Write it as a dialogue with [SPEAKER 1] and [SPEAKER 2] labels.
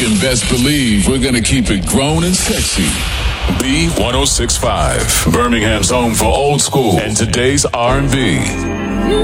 [SPEAKER 1] can best believe we're going to keep it grown and sexy. B1065, Birmingham's home for old school and today's R&B.